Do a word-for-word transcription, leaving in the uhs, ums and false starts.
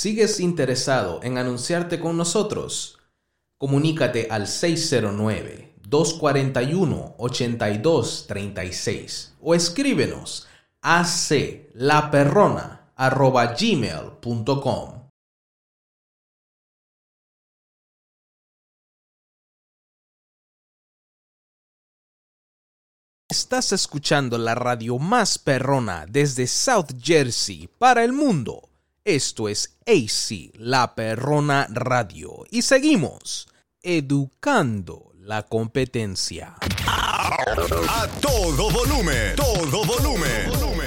¿Sigues interesado en anunciarte con nosotros? Comunícate al seis cero nueve, dos cuatro uno, ocho dos tres seis o escríbenos a aclaperrona arroba gmail punto com. Estás escuchando la radio más perrona desde South Jersey para el mundo. Esto es A C, La Perrona Radio. Y seguimos educando la competencia. A todo volumen, todo volumen.